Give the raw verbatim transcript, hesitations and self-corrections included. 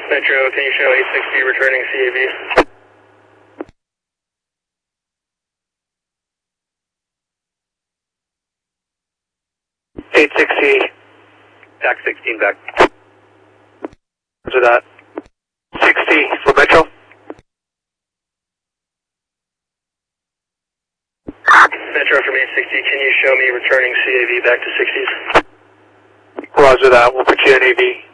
Metro, can you show eight sixty returning C A V? eight sixty, T A C sixteen back. Roger that. sixty for Metro. Metro from eight sixty, can you show me returning C A V back to sixties? Roger that, we'll put you in A V.